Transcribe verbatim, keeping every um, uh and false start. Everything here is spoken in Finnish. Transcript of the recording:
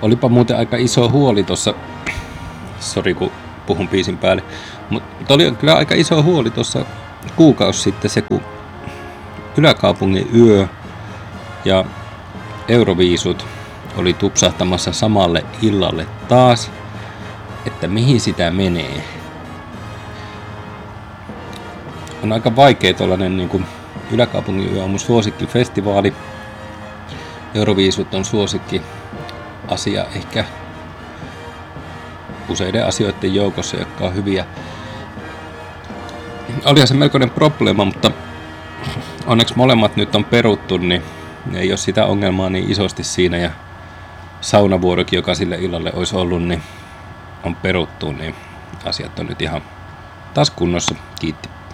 olipa muuten aika iso huoli tuossa, sori kun puhun biisin päälle, mutta oli kyllä aika iso huoli tuossa kuukausi sitten se, kun Yläkaupungin yö ja Euroviisut oli tupsahtamassa samalle illalle taas, että mihin sitä menee. On aika vaikea tuollainen niin kuin Yläkaupungin yö on mun suosikkifestivaali. Euroviisut on suosikki asia ehkä useiden asioiden joukossa, jotka on hyviä. Olihan se melkoinen probleema, mutta onneksi molemmat nyt on peruttu, niin ei ole sitä ongelmaa niin isosti siinä. Ja saunavuorokin, joka sille illalle olisi ollut, niin on peruttu, niin asiat on nyt ihan taas kunnossa. Kiitti.